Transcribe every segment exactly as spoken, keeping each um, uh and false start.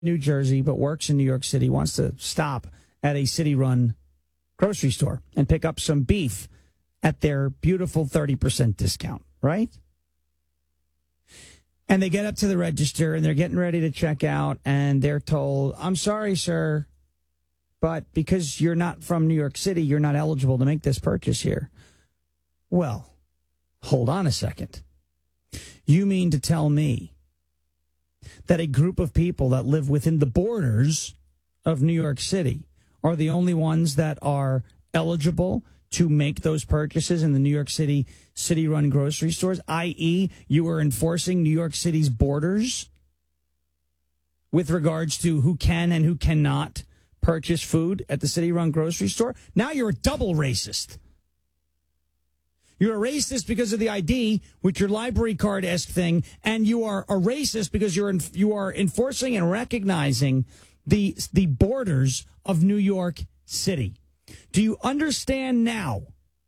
New Jersey, but works in New York City, wants to stop at a city-run grocery store and pick up some beef at their beautiful thirty percent discount, right? And they get up to the register and they're getting ready to check out and they're told, I'm sorry, sir, but because you're not from New York City, you're not eligible to make this purchase here. Well, hold on a second. You mean to tell me that a group of people that live within the borders of New York City are the only ones that are eligible to make those purchases in the New York City city-run grocery stores, that is you are enforcing New York City's borders with regards to who can and who cannot purchase food at the city-run grocery store? Now you're a double racist. You're a racist because of the I D, with your library card-esque thing, and you are a racist because you're in, you are enforcing and recognizing the the borders of New York City. Do you understand now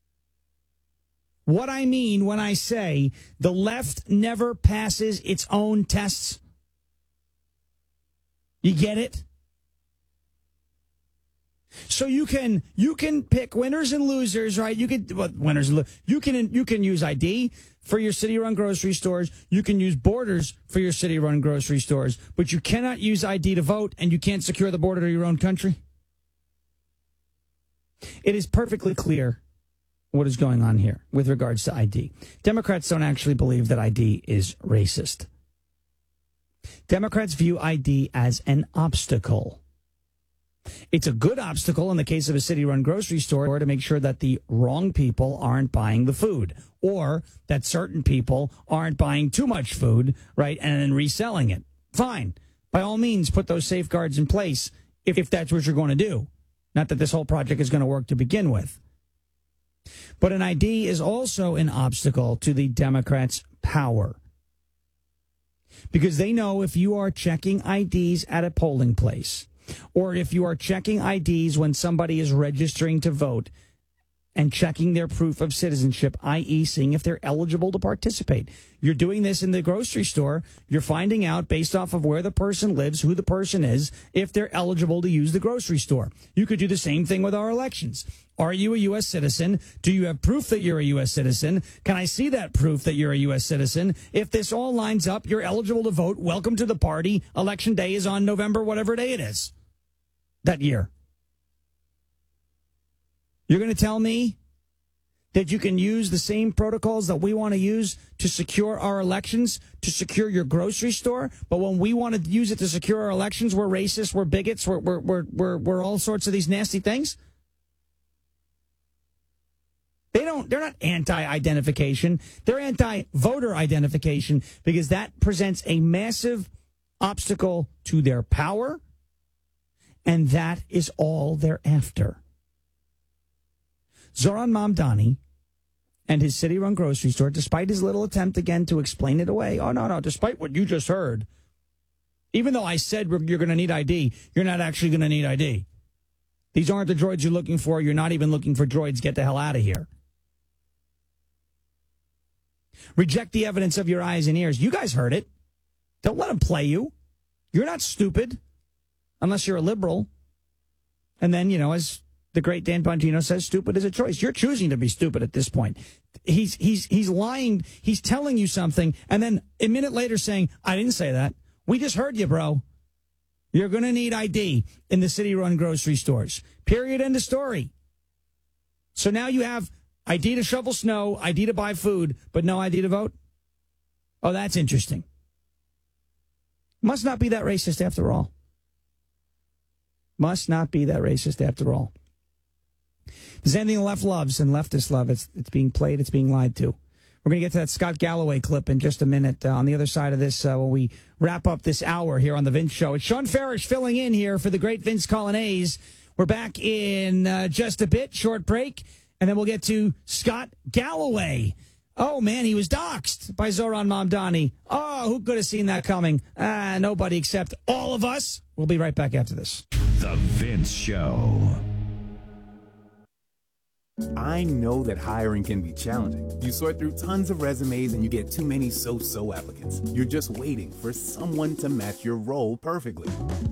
what I mean when I say the left never passes its own tests? You get it? So you can you can pick winners and losers, right? You can well, winners and lo- you can you can use I D for your city-run grocery stores. You can use borders for your city-run grocery stores, but you cannot use I D to vote, and you can't secure the border to your own country. It is perfectly clear what is going on here with regards to I D. Democrats don't actually believe that I D is racist. Democrats view I D as an obstacle. It's a good obstacle in the case of a city-run grocery store to make sure that the wrong people aren't buying the food, or that certain people aren't buying too much food, right, and then reselling it. Fine. By all means, put those safeguards in place if, if that's what you're going to do. Not that this whole project is going to work to begin with. But an I D is also an obstacle to the Democrats' power. Because they know if you are checking I Ds at a polling place, or if you are checking I Ds when somebody is registering to vote and checking their proof of citizenship, that is seeing if they're eligible to participate. You're doing this in the grocery store. You're finding out based off of where the person lives, who the person is, if they're eligible to use the grocery store. You could do the same thing with our elections. Are you a U S citizen? Do you have proof that you're a U S citizen? Can I see that proof that you're a U S citizen? If this all lines up, you're eligible to vote. Welcome to the party. Election day is on November, whatever day it is that year. You're going to tell me that you can use the same protocols that we want to use to secure our elections, to secure your grocery store, but when we want to use it to secure our elections, we're racist, we're bigots, we're, we're, we're, we're, we're all sorts of these nasty things? They don't, they're not anti-identification. They're anti-voter identification because that presents a massive obstacle to their power, and that is all they're after. Zohran Mamdani and his city-run grocery store, despite his little attempt again to explain it away, oh, no, no, despite what you just heard, even though I said you're going to need I D, you're not actually going to need I D. These aren't the droids you're looking for. You're not even looking for droids. Get the hell out of here. Reject the evidence of your eyes and ears. You guys heard it. Don't let them play you. You're not stupid unless you're a liberal. And then, you know, as the great Dan Bongino says, stupid is a choice. You're choosing to be stupid at this point. He's he's he's lying. He's telling you something, and then a minute later saying, I didn't say that. We just heard you, bro. You're going to need I D in the city-run grocery stores. Period. End of story. So now you have I D to shovel snow, I D to buy food, but no I D to vote? Oh, that's interesting. Must not be that racist after all. Must not be that racist after all. There's anything the left loves and leftists love, it's, it's being played, it's being lied to. We're going to get to that Scott Galloway clip in just a minute uh, on the other side of this uh, when we wrap up this hour here on The Vince Show. It's Sean Farish filling in here for the great Vince Colonnese. We're back in uh, just a bit, short break, and then we'll get to Scott Galloway. Oh, man, he was doxxed by Zohran Mamdani. Oh, who could have seen that coming? Ah, nobody except all of us. We'll be right back after this. The Vince Show. I know that hiring can be challenging. You sort through tons of resumes and you get too many so-so applicants. You're just waiting for someone to match your role perfectly.